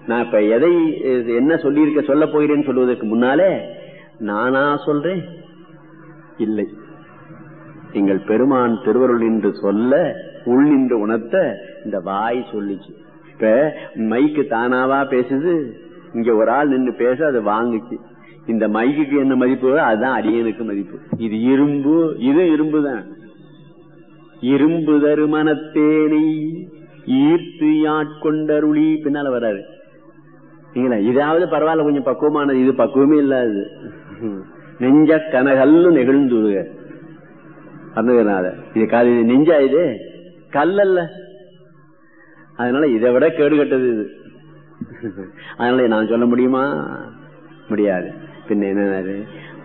நான் இப்ப எதை என்ன சொல்ல போகிறேன்னு சொல்லுவதற்கு முன்னாலே நானா சொல்றேன் இல்லை, எங்கள் பெருமான் திருவருள் என்று சொல்ல உள் நின்று உணர்த்த இந்த வாய் சொல்லிச்சு. இப்ப மைக்கு தானாவா பேசுது, இங்க ஒரு ஆள் நின்று பேச அது வாங்குச்சு. இந்த மைக்கு என்ன மதிப்பு, அதுதான் அடியனுக்கு மதிப்பு. இது இரும்பு, இது இரும்புதான். இரும்பு தருமனத்தேனை ஈர்த்து ஆட்கொண்டருளி பின்னால வராரு. இதாவது பரவாயில்ல, கொஞ்சம் பக்குவமானது. இது பக்குவமே இல்லாது நெஞ்ச கனகல்லு நெகிழ்ந்துருக அருணகிரிநாத. இது காது நெஞ்சா, இது கல்லல்ல. அதனால இதை விட கேடு கட்டது இது. அதனால நான் சொல்ல முடியுமா? முடியாது. பின்ன என்ன